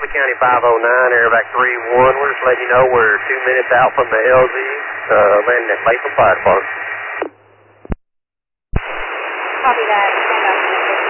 County 509, Airvac 3-1. We're just letting you know we're 2 minutes out from the LZ, landing at Maple Fire Department. Copy that. Stand up.